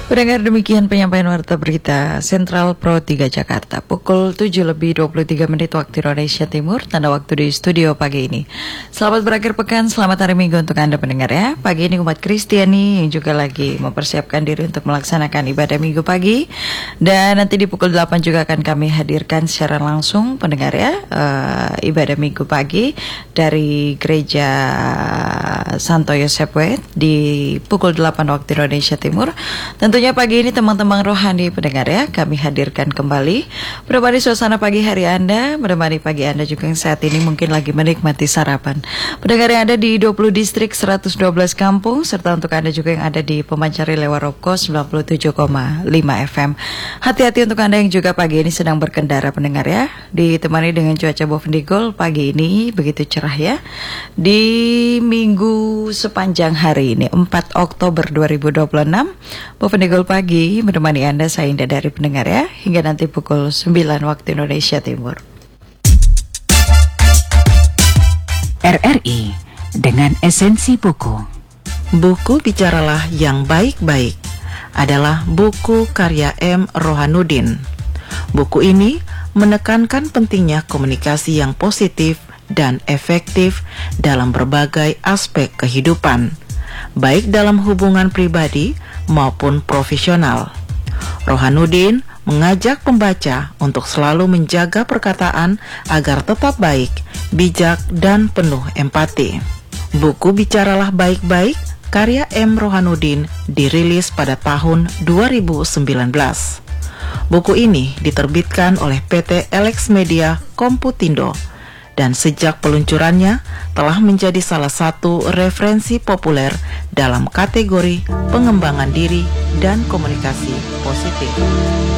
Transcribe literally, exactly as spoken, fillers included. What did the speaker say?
Pendengar, demikian penyampaian warta berita Sentral Pro tiga Jakarta pukul tujuh lebih dua puluh tiga menit waktu Indonesia Timur, tanda waktu di studio pagi ini. Selamat berakhir pekan, selamat hari Minggu untuk Anda pendengar ya. Pagi ini umat Kristiani yang juga lagi mempersiapkan diri untuk melaksanakan ibadah Minggu pagi. Dan nanti di pukul delapan juga akan kami hadirkan secara langsung pendengar ya, uh, ibadah Minggu pagi dari Gereja Santo Yosef Wet di pukul delapan waktu Indonesia Timur. Tentunya pagi ini teman-teman rohani pendengar ya, kami hadirkan kembali menemani suasana pagi hari Anda, menemani pagi Anda juga yang saat ini mungkin lagi menikmati sarapan. Pendengar yang ada di dua puluh distrik, seratus dua belas kampung, serta untuk Anda juga yang ada di Pemancari lewat Roko sembilan puluh tujuh koma lima F M. Hati-hati untuk Anda yang juga pagi ini sedang berkendara pendengar ya, ditemani dengan cuaca Bovendigul pagi ini begitu cerah ya. Di minggu sepanjang hari ini empat Oktober dua ribu dua puluh enam, Bovendigul pagi menemani Anda, saya Indah dari pendengar ya, hingga nanti pukul sembilan waktu Indonesia Timur. R R I dengan esensi buku. Buku Bicaralah yang Baik-Baik adalah buku karya M. Rohanuddin. Buku ini menekankan pentingnya komunikasi yang positif dan efektif dalam berbagai aspek kehidupan, baik dalam hubungan pribadi maupun profesional. Rohanuddin mengajak pembaca untuk selalu menjaga perkataan agar tetap baik, bijak, dan penuh empati. Buku Bicaralah Baik-Baik karya M. Rohanuddin dirilis pada tahun dua ribu sembilan belas. Buku ini diterbitkan oleh P T Elex Media Komputindo dan sejak peluncurannya telah menjadi salah satu referensi populer dalam kategori pengembangan diri dan komunikasi positif.